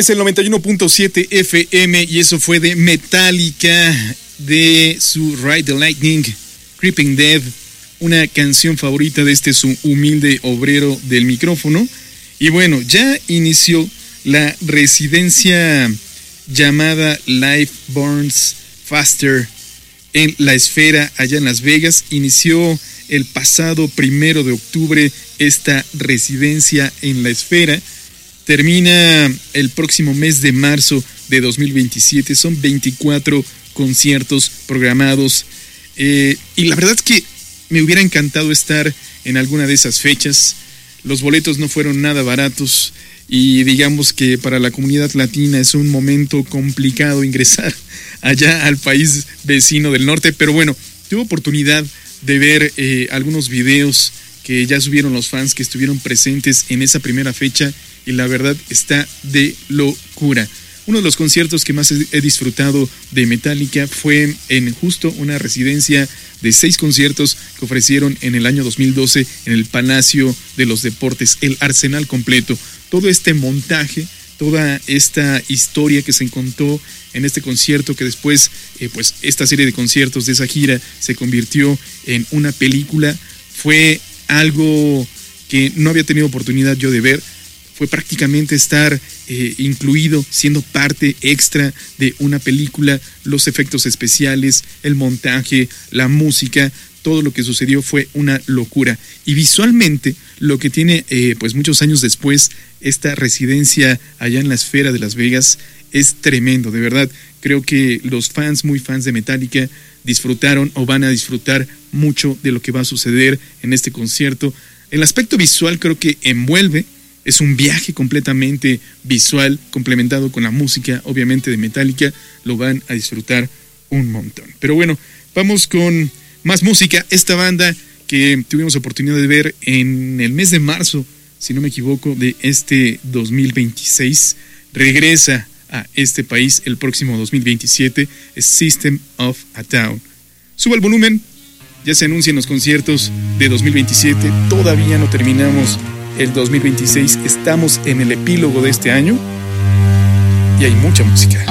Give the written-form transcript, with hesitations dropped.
Es el 91.7 FM y eso fue de Metallica, de su Ride the Lightning, Creeping Dead, una canción favorita de este su humilde obrero del micrófono. Y bueno, ya inició la residencia llamada Life Burns Faster en La Esfera, allá en Las Vegas. Inició el pasado 1 de octubre esta residencia en La Esfera. Termina el próximo mes de marzo de 2027. Son 24 conciertos programados. Y la verdad es que me hubiera encantado estar en alguna de esas fechas. Los boletos no fueron nada baratos. Y digamos que para la comunidad latina es un momento complicado ingresar allá al país vecino del norte. Pero bueno, tuve oportunidad de ver algunos videos que ya subieron los fans que estuvieron presentes en esa primera fecha. Y la verdad está de locura. Uno de los conciertos que más he disfrutado de Metallica fue en justo una residencia de 6 conciertos que ofrecieron en el año 2012 en el Palacio de los Deportes, el Arsenal completo. Todo este montaje, toda esta historia que se contó en este concierto, que después, pues esta serie de conciertos de esa gira se convirtió en una película, fue algo que no había tenido oportunidad yo de ver. Fue prácticamente estar incluido, siendo parte extra de una película, los efectos especiales, el montaje, la música, todo lo que sucedió fue una locura. Y visualmente, lo que tiene pues muchos años después, esta residencia allá en la Esfera de Las Vegas, es tremendo, de verdad. Creo que los fans, muy fans de Metallica, disfrutaron o van a disfrutar mucho de lo que va a suceder en este concierto. El aspecto visual creo que envuelve. Es un viaje completamente visual, complementado con la música, obviamente, de Metallica. Lo van a disfrutar un montón. Pero bueno, vamos con más música. Esta banda que tuvimos oportunidad de ver en el mes de marzo, si no me equivoco, de este 2026, regresa a este país el próximo 2027, es System of a Down. Suba el volumen, ya se anuncian los conciertos de 2027, todavía no terminamos el 2026, estamos en el epílogo de este año y hay mucha música.